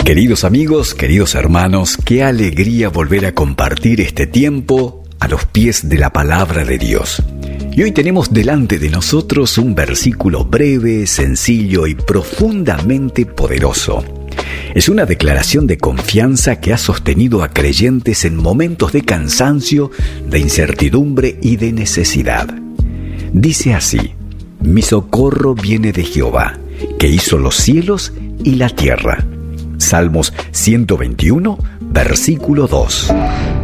Queridos amigos, queridos hermanos, qué alegría volver a compartir este tiempo a los pies de la palabra de Dios. Y hoy tenemos delante de nosotros un versículo breve, sencillo y profundamente poderoso. Es una declaración de confianza que ha sostenido a creyentes en momentos de cansancio, de incertidumbre y de necesidad. Dice así: mi socorro viene de Jehová, que hizo los cielos y la tierra. Salmos 121, versículo 2.